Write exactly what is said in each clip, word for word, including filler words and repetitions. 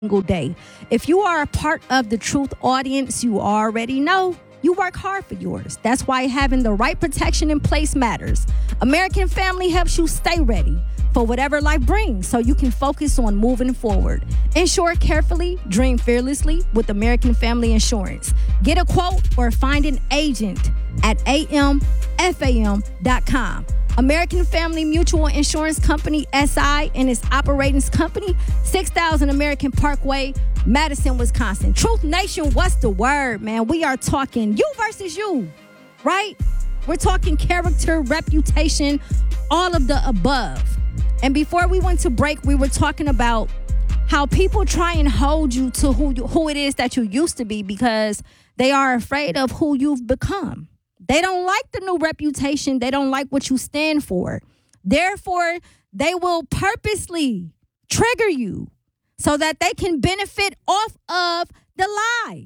single day. If you are a part of the Truth audience, you already know you work hard for yours. That's why having the right protection in place matters. American Family helps you stay ready for whatever life brings so you can focus on moving forward. Insure carefully, dream fearlessly with American Family Insurance. Get a quote or find an agent at a m f a m dot com. American Family Mutual Insurance Company, S I, and its operating company, six thousand American Parkway, Madison, Wisconsin. Truth Nation, what's the word, man? We are talking you versus you, right? We're talking character, reputation, all of the above. And before we went to break, we were talking about how people try and hold you to who you, who it is that you used to be because they are afraid of who you've become. They don't like the new reputation. They don't like what you stand for. Therefore, they will purposely trigger you so that they can benefit off of the lie.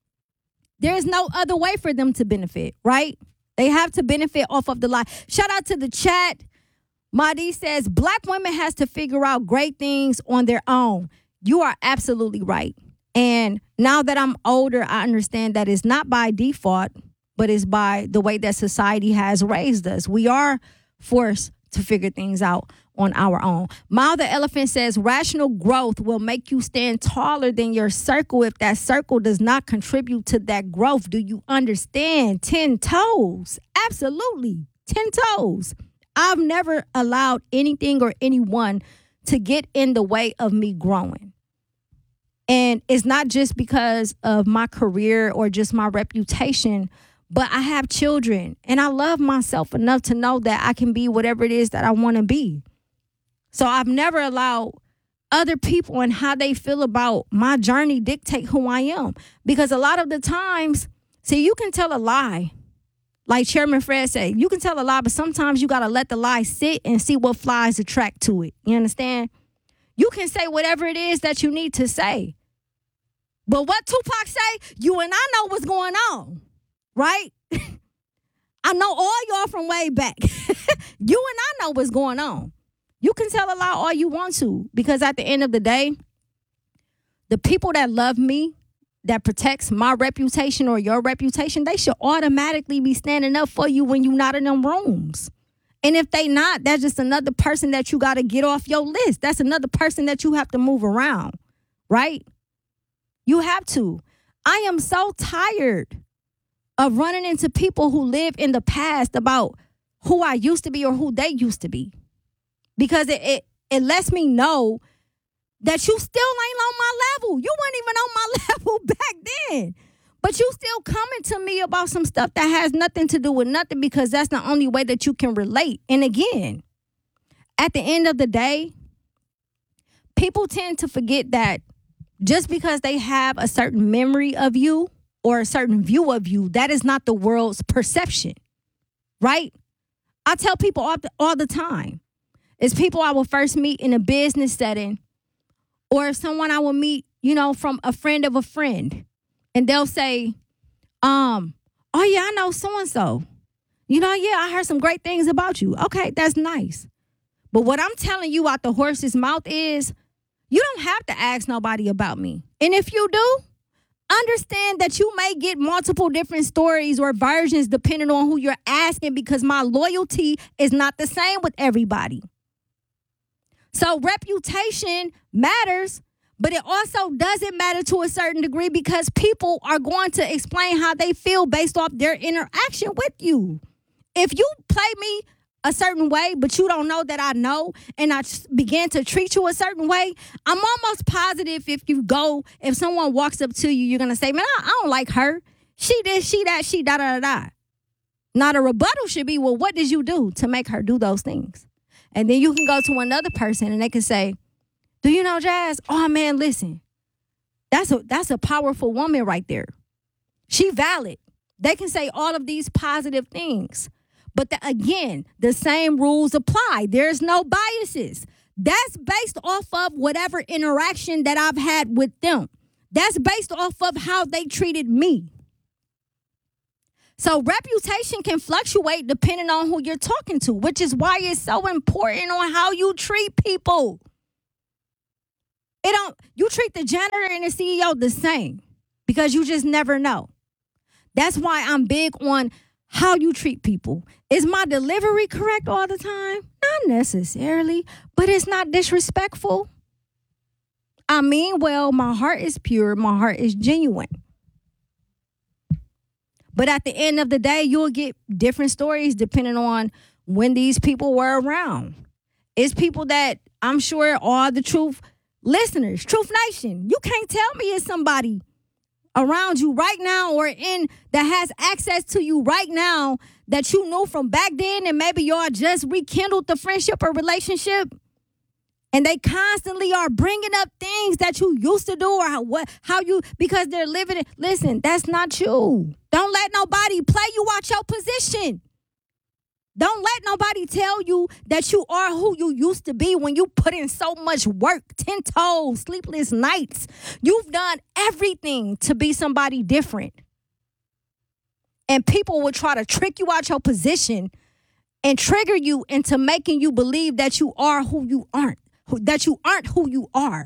There is no other way for them to benefit, right? They have to benefit off of the lie. Shout out to the chat. Madi says, Black women has to figure out great things on their own. You are absolutely right. And now that I'm older, I understand that it's not by default, but it's by the way that society has raised us. We are forced to figure things out on our own. Mile the Elephant says, rational growth will make you stand taller than your circle if that circle does not contribute to that growth. Do you understand? Ten toes. Absolutely. Ten toes. I've never allowed anything or anyone to get in the way of me growing. And it's not just because of my career or just my reputation, but I have children and I love myself enough to know that I can be whatever it is that I want to be. So I've never allowed other people and how they feel about my journey dictate who I am. Because a lot of the times, see, you can tell a lie. Like Chairman Fred said, you can tell a lie, but sometimes you got to let the lie sit and see what flies attract to it. You understand? You can say whatever it is that you need to say. But what Tupac say, you and I know what's going on. Right? I know all y'all from way back. You and I know what's going on. You can tell a lie all you want to, because at the end of the day, the people that love me, that protects my reputation or your reputation, they should automatically be standing up for you when you're not in them rooms. And if they not, that's just another person that you got to get off your list. That's another person that you have to move around, right? You have to. I am so tired of running into people who live in the past about who I used to be or who they used to be. Because it, it, it lets me know that you still ain't on my level. You weren't even on my level back then. But you still coming to me about some stuff that has nothing to do with nothing because that's the only way that you can relate. And again, at the end of the day, people tend to forget that just because they have a certain memory of you or a certain view of you, that is not the world's perception, right? I tell people all the, all the time, it's people I will first meet in a business setting or someone I will meet, you know, from a friend of a friend. And they'll say, um, oh, yeah, I know so-and-so. You know, yeah, I heard some great things about you. Okay, that's nice. But what I'm telling you out the horse's mouth is you don't have to ask nobody about me. And if you do, understand that you may get multiple different stories or versions depending on who you're asking because my loyalty is not the same with everybody. So reputation matters, but it also doesn't matter to a certain degree because people are going to explain how they feel based off their interaction with you. If you play me a certain way, but you don't know that I know, and I begin to treat you a certain way, I'm almost positive if you go, if someone walks up to you, you're going to say, man, I, I don't like her. She this, she that, she da da da da. Now the rebuttal should be, well, what did you do to make her do those things? And then you can go to another person and they can say, do you know Jazz? Oh, man, listen, that's a, that's a powerful woman right there. She valid. They can say all of these positive things. But the, again, the same rules apply. There's no biases. That's based off of whatever interaction that I've had with them. That's based off of how they treated me. So reputation can fluctuate depending on who you're talking to, which is why it's so important on how you treat people. It don't. You treat the janitor and the C E O the same because you just never know. That's why I'm big on how you treat people. Is my delivery correct all the time? Not necessarily, but it's not disrespectful. I mean, well, my heart is pure. My heart is genuine. But at the end of the day, you'll get different stories depending on when these people were around. It's people that I'm sure are the truth listeners, Truth Nation. You can't tell me it's somebody around you right now or in that has access to you right now that you knew from back then and maybe y'all just rekindled the friendship or relationship. And they constantly are bringing up things that you used to do or how, what, how you, because they're living it. Listen, that's not you. Don't let nobody play you out your position. Don't let nobody tell you that you are who you used to be when you put in so much work, ten toes, sleepless nights. You've done everything to be somebody different. And people will try to trick you out your position and trigger you into making you believe that you are who you aren't. That you aren't who you are.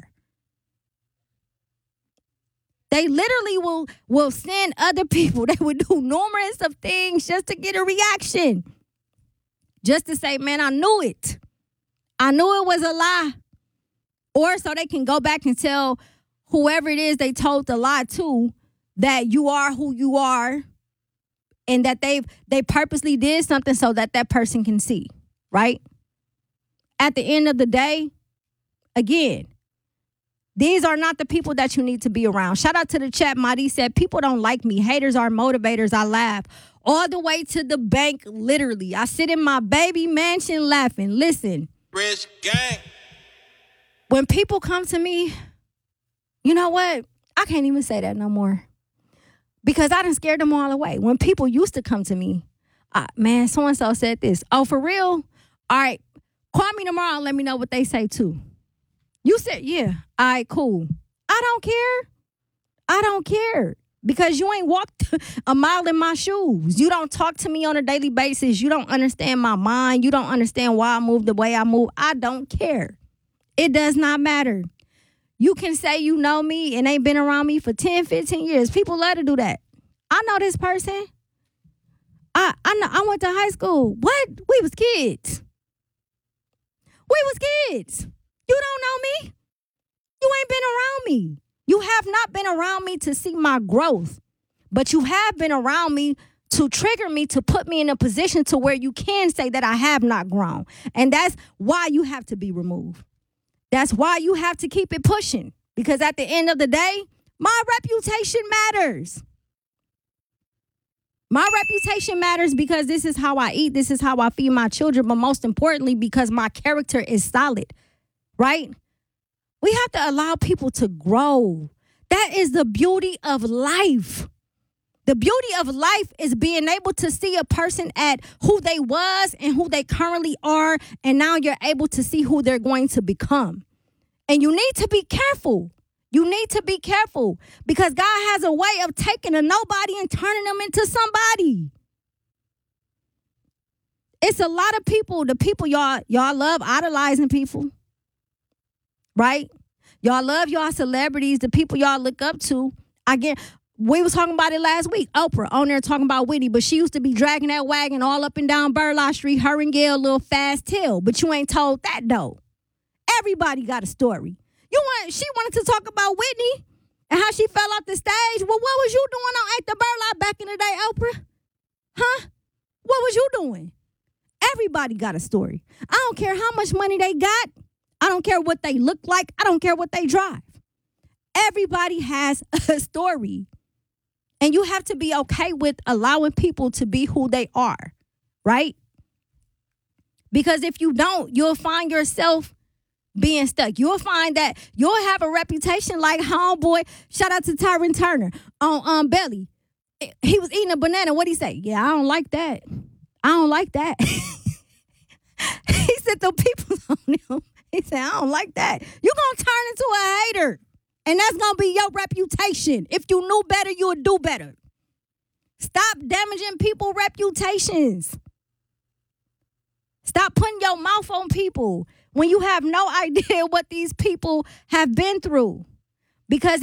They literally will, will send other people. They would do numerous of things just to get a reaction. Just to say, man, I knew it. I knew it was a lie. Or so they can go back and tell whoever it is they told the lie to that you are who you are and that they've they purposely did something so that that person can see, right? At the end of the day, again, these are not the people that you need to be around. Shout out to the chat. Madi said, people don't like me. Haters are motivators. I laugh all the way to the bank, literally. I sit in my baby mansion laughing. Listen. Rich gang. When people come to me, you know what? I can't even say that no more. Because I done scared them all away. When people used to come to me, uh, man, so-and-so said this. Oh, for real? All right. Call me tomorrow and let me know what they say too. You said, yeah, all right, cool. I don't care. I don't care because you ain't walked a mile in my shoes. You don't talk to me on a daily basis. You don't understand my mind. You don't understand why I move the way I move. I don't care. It does not matter. You can say you know me and ain't been around me for ten, fifteen years. People love to do that. I know this person. I I know I went to high school. What? We was kids. We was kids. You don't know me. You ain't been around me. You have not been around me to see my growth, but you have been around me to trigger me, to put me in a position to where you can say that I have not grown. And that's why you have to be removed. That's why you have to keep it pushing, because at the end of the day, my reputation matters. My reputation matters because this is how I eat. This is how I feed my children. But most importantly, because my character is solid. Right? We have to allow people to grow. That is the beauty of life. The beauty of life is being able to see a person at who they was and who they currently are, and now you're able to see who they're going to become. And you need to be careful. You need to be careful because God has a way of taking a nobody and turning them into somebody. It's a lot of people, the people y'all y'all love idolizing people. Right? Y'all love y'all celebrities, the people y'all look up to. I get, we was talking about it last week. Oprah on there talking about Whitney, but she used to be dragging that wagon all up and down Burleigh Street, her and Gail, little fast tail. But you ain't told that though. Everybody got a story. You want? She wanted to talk about Whitney and how she fell off the stage. Well, what was you doing on Ain't the Burleigh back in the day, Oprah? Huh? What was you doing? Everybody got a story. I don't care how much money they got. I don't care what they look like. I don't care what they drive. Everybody has a story. And you have to be okay with allowing people to be who they are, right? Because if you don't, you'll find yourself being stuck. You'll find that you'll have a reputation like homeboy. Shout out to Tyron Turner on um, Belly. He was eating a banana. What'd he say? Yeah, I don't like that. I don't like that. He said the people on him. He said, I don't like that. You're going to turn into a hater. And that's going to be your reputation. If you knew better, you would do better. Stop damaging people's reputations. Stop putting your mouth on people. when you have no idea what these people have been through. Because